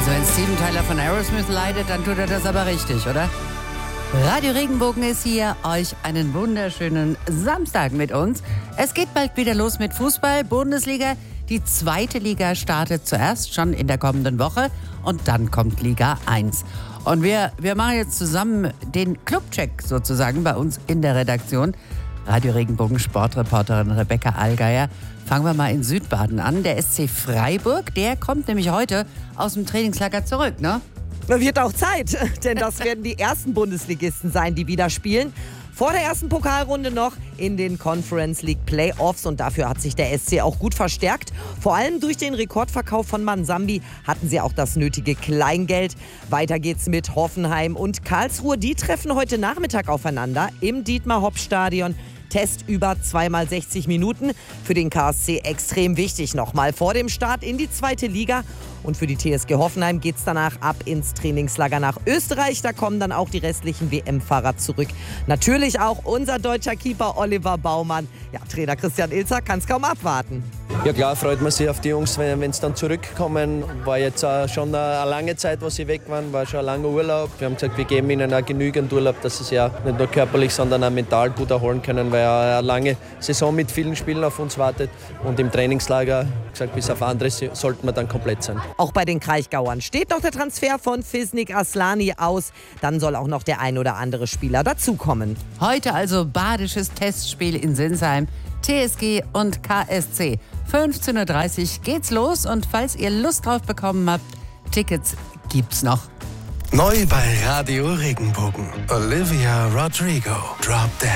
Also wenn Steven Tyler von Aerosmith leidet, dann tut er das aber richtig, oder? Radio Regenbogen ist hier, euch einen wunderschönen Samstag mit uns. Es geht bald wieder los mit Fußball, Bundesliga. Die zweite Liga startet zuerst schon in der kommenden Woche und dann kommt Liga 1. Und wir machen jetzt zusammen den Clubcheck sozusagen bei uns in der Redaktion. Radio Regenbogen Sportreporterin Rebecca Allgeier. Fangen wir mal in Südbaden an. Der SC Freiburg, der kommt nämlich heute aus dem Trainingslager zurück, ne? Wird auch Zeit, denn das werden die ersten Bundesligisten sein, die wieder spielen. Vor der ersten Pokalrunde noch in den Conference League Playoffs und dafür hat sich der SC auch gut verstärkt. Vor allem durch den Rekordverkauf von Mansambi hatten sie auch das nötige Kleingeld. Weiter geht's mit Hoffenheim und Karlsruhe. Die treffen heute Nachmittag aufeinander im Dietmar-Hopp-Stadion. Test über 2x60 Minuten. Für den KSC extrem wichtig nochmal vor dem Start in die zweite Liga. Und für die TSG Hoffenheim geht es danach ab ins Trainingslager nach Österreich. Da kommen dann auch die restlichen WM-Fahrer zurück. Natürlich auch unser deutscher Keeper Oliver Baumann. Ja, Trainer Christian Ilzer kann es kaum abwarten. Ja klar, freut man sich auf die Jungs, wenn sie dann zurückkommen. War jetzt schon eine lange Zeit, wo sie weg waren, war schon ein langer Urlaub. Wir haben gesagt, wir geben ihnen auch genügend Urlaub, dass sie sich ja nicht nur körperlich, sondern auch mental gut erholen können, weil eine lange Saison mit vielen Spielen auf uns wartet. Und im Trainingslager, gesagt, bis auf andere sollten wir dann komplett sein. Auch bei den Kraichgauern steht noch der Transfer von Fisnik Aslani aus. Dann soll auch noch der ein oder andere Spieler dazukommen. Heute also badisches Testspiel in Sinsheim. TSG und KSC. 15:30 Uhr geht's los und falls ihr Lust drauf bekommen habt, Tickets gibt's noch. Neu bei Radio Regenbogen. Olivia Rodrigo, Drop Dead.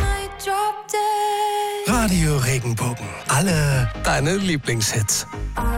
Radio Regenbogen. Alle deine Lieblingshits.